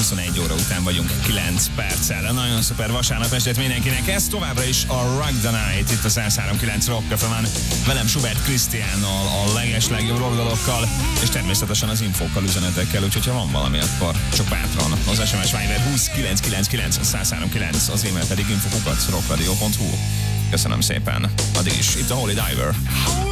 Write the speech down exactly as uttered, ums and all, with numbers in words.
huszonegy óra után vagyunk kilenc perccel. Nagyon szuper vasárnap estét mindenkinek. Ez továbbra is a Rock the Night itt a száz három kilenc Rock Café-ben. Velem Schubert Krisztiánnal, a legeslegjobb rockdalokkal, és természetesen az infókkal, üzenetekkel, úgyhogy ha van valami, akkor csak bátran. Az es em es Viber húsz kilenc kilenc kilenc száz három kilenc, az e-mail pedig info kukac rockradio pont hu. Köszönöm szépen. Addig is itt a Holy Diver.